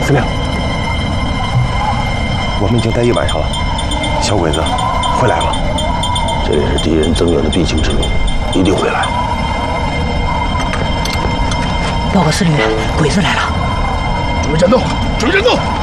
司令，我们已经待一晚上了，小鬼子会来吗？ 这也是敌人增援的必经之路，一定会来。 报告司令员，鬼子来了！ 准备战斗！准备战斗！